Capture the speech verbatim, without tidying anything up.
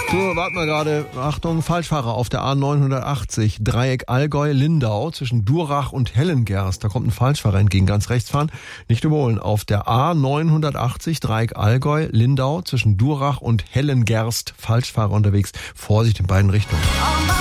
So, warten wir gerade. Achtung, Falschfahrer auf der A neunhundertachtzig, Dreieck Allgäu-Lindau zwischen Durach und Hellengerst. Da kommt ein Falschfahrer entgegen, ganz rechts fahren. Nicht überholen. Auf der A neunhundertachtzig, Dreieck Allgäu-Lindau zwischen Durach und Hellengerst. Falschfahrer unterwegs. Vorsicht in beiden Richtungen.